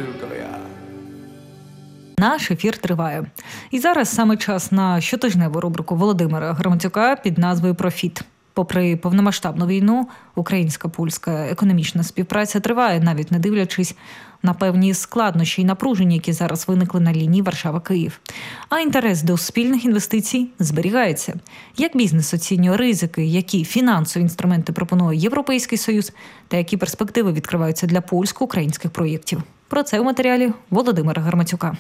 Наш ефір триває. І зараз саме час на щотижневу рубрику Володимира Громадюка під назвою «Профіт». Попри повномасштабну війну, українсько-польська економічна співпраця триває, навіть не дивлячись на певні складнощі і напруження, які зараз виникли на лінії Варшава-Київ. А інтерес до спільних інвестицій зберігається. Як бізнес оцінює ризики, які фінансові інструменти пропонує Європейський Союз та які перспективи відкриваються для польсько-українських проєктів? Про це у матеріалі Володимира Громадюка.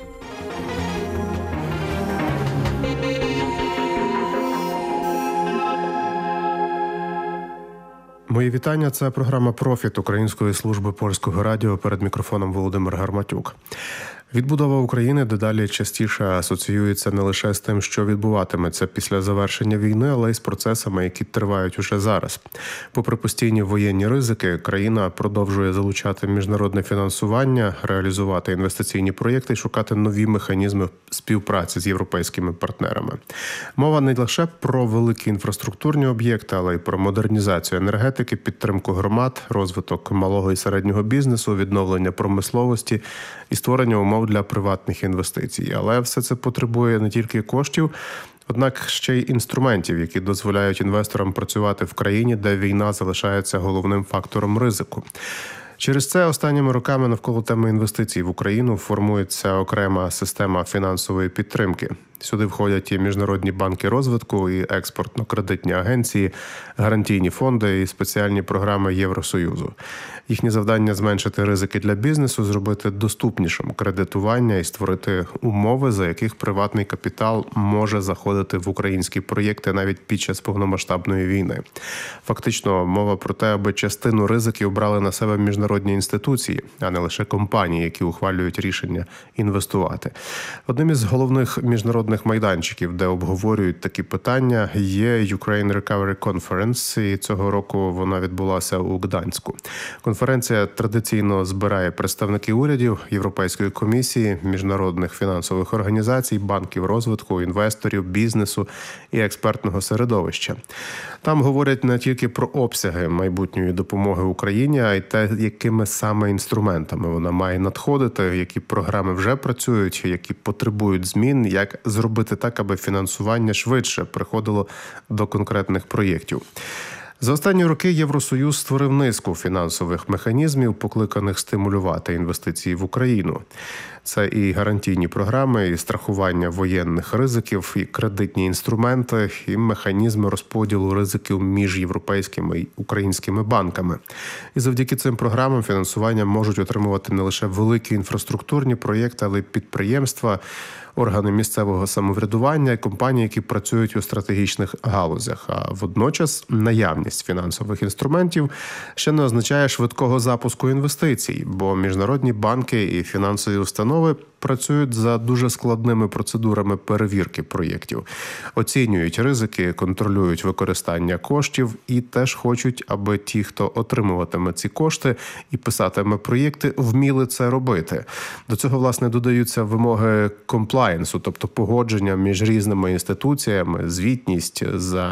Мої вітання. Це програма «Профіт» Української служби польського радіо. Перед мікрофоном Володимир Гарматюк. Відбудова України дедалі частіше асоціюється не лише з тим, що відбуватиметься після завершення війни, але й з процесами, які тривають уже зараз. Попри постійні воєнні ризики, країна продовжує залучати міжнародне фінансування, реалізувати інвестиційні проєкти і шукати нові механізми співпраці з європейськими партнерами. Мова не лише про великі інфраструктурні об'єкти, але й про модернізацію енергетики, підтримку громад, розвиток малого і середнього бізнесу, відновлення промисловості і створення умов для приватних інвестицій. Але все це потребує не тільки коштів, однак ще й інструментів, які дозволяють інвесторам працювати в країні, де війна залишається головним фактором ризику. Через це останніми роками навколо теми інвестицій в Україну формується окрема система фінансової підтримки. Сюди входять і міжнародні банки розвитку, і експортно-кредитні агенції, гарантійні фонди і спеціальні програми Євросоюзу. Їхнє завдання – зменшити ризики для бізнесу, зробити доступнішим кредитування і створити умови, за яких приватний капітал може заходити в українські проєкти навіть під час повномасштабної війни. Фактично, мова про те, аби частину ризиків брали на себе міжнародні інституції, а не лише компанії, які ухвалюють рішення інвестувати. Одним із головних міжнародних майданчиків, де обговорюють такі питання, є Ukraine Recovery Conference, і цього року вона відбулася у Гданську. Конференція традиційно збирає представників урядів, Європейської комісії, міжнародних фінансових організацій, банків розвитку, інвесторів, бізнесу і експертного середовища. Там говорять не тільки про обсяги майбутньої допомоги Україні, а й те, якими саме інструментами вона має надходити, які програми вже працюють, які потребують змін, як зробити так, аби фінансування швидше приходило до конкретних проєктів. За останні роки Євросоюз створив низку фінансових механізмів, покликаних стимулювати інвестиції в Україну. Це і гарантійні програми, і страхування воєнних ризиків, і кредитні інструменти, і механізми розподілу ризиків між європейськими і українськими банками. І завдяки цим програмам фінансування можуть отримувати не лише великі інфраструктурні проєкти, але й підприємства, органи місцевого самоврядування і компанії, які працюють у стратегічних галузях. А водночас наявність фінансових інструментів ще не означає швидкого запуску інвестицій, бо міжнародні банки і фінансові установи працюють за дуже складними процедурами перевірки проєктів. Оцінюють ризики, контролюють використання коштів і теж хочуть, аби ті, хто отримуватиме ці кошти і писатиме проєкти, вміли це робити. До цього, власне, додаються вимоги комплаєнсу, тобто погодження між різними інституціями, звітність за